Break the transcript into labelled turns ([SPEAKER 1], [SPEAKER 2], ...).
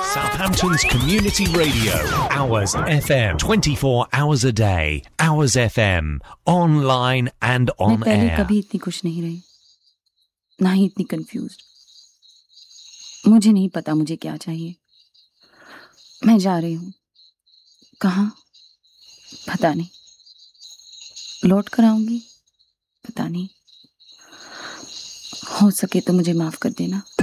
[SPEAKER 1] Southampton's community radio, Hours FM, 24 hours a day, Hours FM, online and on
[SPEAKER 2] मैं पहले
[SPEAKER 1] air.
[SPEAKER 2] कभी इतनी खुश नहीं रही, ना ही इतनी कंफ्यूज्ड। मुझे नहीं पता मुझे क्या चाहिए। मैं जा रही हूँ, कहाँ पता नहीं। लौट कर आऊंगी, पता नहीं। हो सके तो मुझे माफ कर देना।